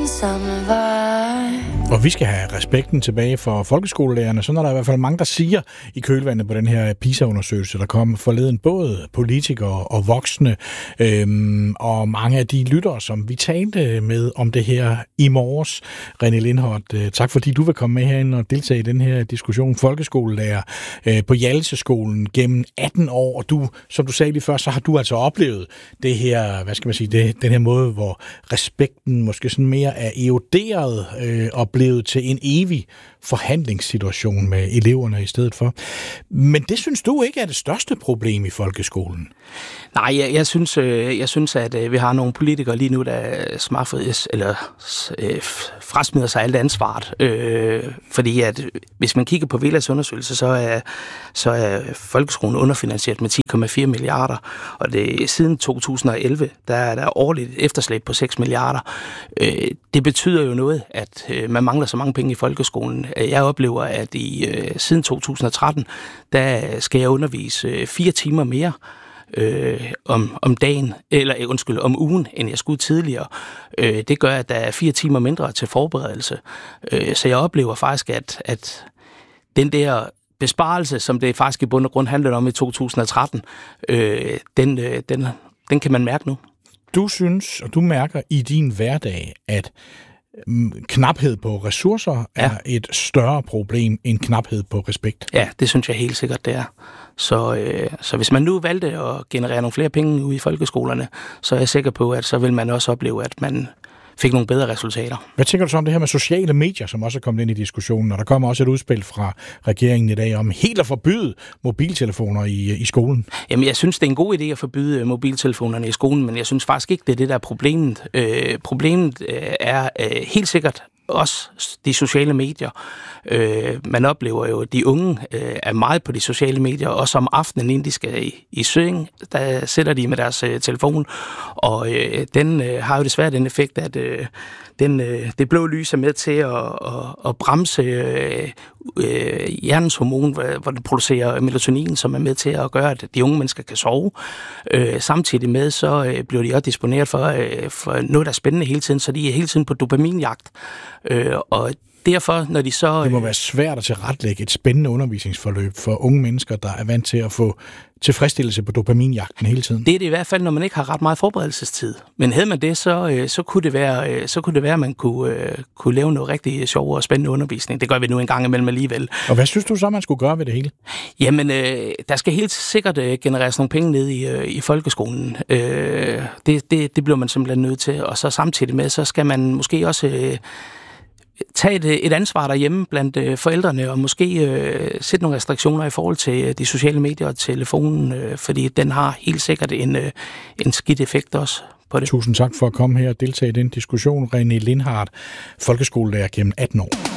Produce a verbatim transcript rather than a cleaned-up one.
den samme vej. Og vi skal have respekten tilbage for folkeskolelærerne, så er der i hvert fald mange, der siger i kølvandet på den her PISA-undersøgelse, der kom forleden, både politikere og voksne, øhm, og mange af de lyttere, som vi talte med om det her i morges. René Lindhardt, øh, tak fordi du vil komme med herinde og deltage i den her diskussion. Folkeskolelærer øh, på Hjalleseskolen gennem atten år, og du, som du sagde lige før, så har du altså oplevet det her, hvad skal man sige, det, den her måde, hvor respekten måske sådan mere er eroderet øh, og blevet til en evig forhandlingssituation med eleverne i stedet for. Men det synes du ikke er det største problem i folkeskolen? Nej, jeg, jeg, synes, øh, jeg synes, at øh, vi har nogle politikere lige nu, der smartfrides, eller øh, frasmider sig alt ansvaret. Øh, fordi at hvis man kigger på V L A S undersøgelse, så er, så er folkeskolen underfinansieret med ti komma fire milliarder. Og det, siden to tusind og elleve, der er der årligt efterslæb på seks milliarder. Øh, det betyder jo noget, at øh, man mangler så mange penge i folkeskolen. Jeg oplever, at i øh, siden to tusind og tretten, der skal jeg undervise øh, fire timer mere øh, om, om dagen, eller øh, undskyld, om ugen, end jeg skulle tidligere. Øh, det gør, at der er fire timer mindre til forberedelse. Øh, så jeg oplever faktisk, at, at den der besparelse, som det faktisk i bund og grund handlede om i to tusind og tretten, øh, den, øh, den, den kan man mærke nu. Du synes, og du mærker i din hverdag, at knaphed på ressourcer er ja. et større problem end knaphed på respekt. Ja, det synes jeg helt sikkert, det er. Så, øh, så hvis man nu valgte at generere nogle flere penge ude i folkeskolerne, så er jeg sikker på, at så vil man også opleve, at man fik nogle bedre resultater. Hvad tænker du så om det her med sociale medier, som også er kommet ind i diskussionen? Og der kommer også et udspil fra regeringen i dag om helt at forbyde mobiltelefoner i, i skolen. Jamen, jeg synes, det er en god idé at forbyde mobiltelefonerne i skolen, men jeg synes faktisk ikke, det er det, der er problemet. Øh, problemet øh, er øh, helt sikkert også de sociale medier. Øh, man oplever jo, at de unge øh, er meget på de sociale medier, også om aftenen, inden de skal i, i søvn, der sætter de med deres øh, telefon, og øh, den øh, har jo desværre den effekt, at øh, den, øh, det blå lys er med til at, at, at bremse øh, øh, hjernens hormon, hvor, hvor det producerer melatonin, som er med til at gøre, at de unge mennesker kan sove. Øh, samtidig med, så øh, bliver de også disponeret for, øh, for noget, der er spændende hele tiden, så de er hele tiden på dopaminjagt. Øh, og derfor, når de så... Det må være svært at tilrettelægge et spændende undervisningsforløb for unge mennesker, der er vant til at få tilfredsstillelse på dopaminjagten hele tiden. Det er det i hvert fald, når man ikke har ret meget forberedelsestid. Men havde man det, så, så, kunne, det være, så kunne det være, at man kunne, kunne lave noget rigtig sjov og spændende undervisning. Det gør vi nu en gang imellem alligevel. Og hvad synes du så, man skulle gøre ved det hele? Jamen, øh, der skal helt sikkert øh, genereres nogle penge ned i, øh, i folkeskolen. Øh, det, det, det bliver man simpelthen nødt til. Og så samtidig med, så skal man måske også... Øh, tage et, et ansvar derhjemme blandt øh, forældrene, og måske øh, sætte nogle restriktioner i forhold til øh, de sociale medier og telefonen, øh, fordi den har helt sikkert en, øh, en skidt effekt også på det. Tusind tak for at komme her og deltage i den diskussion. René Lindhardt, folkeskolelærer gennem atten år.